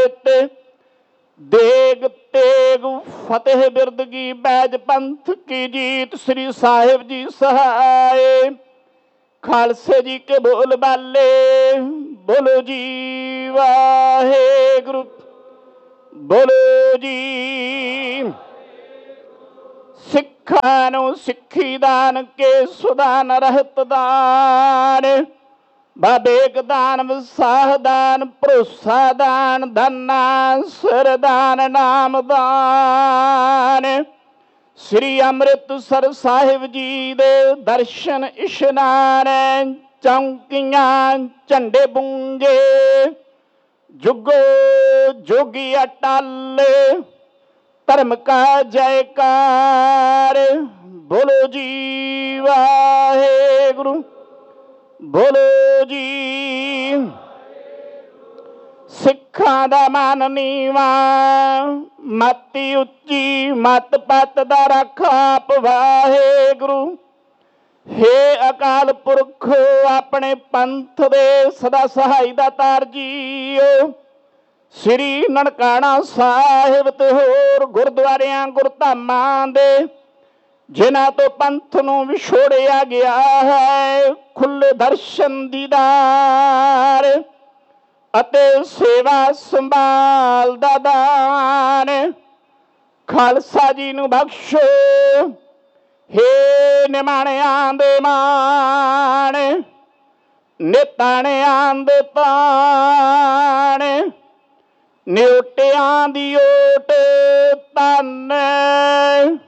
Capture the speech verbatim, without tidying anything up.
ते देग तेग फतेह बिरदगी बैज पंथ की जीत। श्री साहिब जी सहाय। खालसे जी के बोल बाले बोलो जी वाहेगुरु बोलो जी। सिखा नू सिखी दान के सुदान रहत दान। बाबेक दान विसाह दान भरोसा दान धना सिर दान नाम दान। श्री अमृतसर साहिब जी दे दर्शन इशनान। चौंकियां झंडे बूंजे जुगो जोगी अटल। धर्म का जयकार बोलो जी वाहेगुरु बोलो जी। सिखा दा मान नीवा मत उच्ची मत पत दा रख आप वाहेगुरु। हे अकाल पुरख अपने पंथ दे सदा सहाय दा तार जीओ। श्री ननकाना साहिब ते होर गुरुद्वारियां गुरधामां दे जिन्हां तो पंथ नूं विछोड़िया गया है खुले दर्शन दीदार अते सेवा संभाल दा दान। खालसा जी नूं बख्शो हे निमाणियां दे मान निताणियां दे ताण। न्योटियां दी ओट तन